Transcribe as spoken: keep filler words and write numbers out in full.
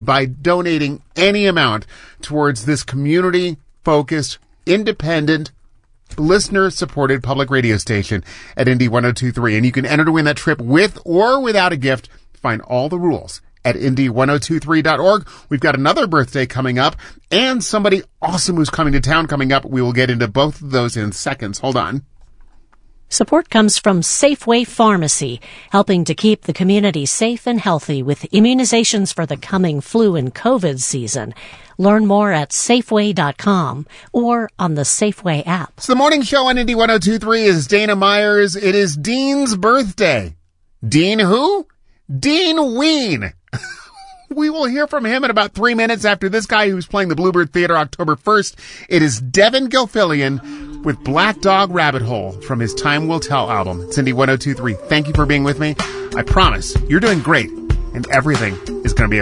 by donating any amount towards this community-focused, independent, listener-supported public radio station at Indy one oh two point three. And you can enter to win that trip with or without a gift. Find all the rules at Indy one oh two three dot org. We've got another birthday coming up and somebody awesome who's coming to town coming up. We will get into both of those in seconds. Hold on. Support comes from Safeway Pharmacy, helping to keep the community safe and healthy with immunizations for the coming flu and COVID season. Learn more at Safeway dot com or on the Safeway app. So the morning show on Indy one oh two point three is Dana Myers. It is Dean's birthday. Dean who? Dean Ween. We will hear from him in about three minutes after this guy who's playing the Bluebird Theater October first. It is Devin Gilfillian with Black Dog Rabbit Hole from his Time Will Tell album. It's Indy one oh two point three. Thank you for being with me. I promise you're doing great and everything is going to be okay.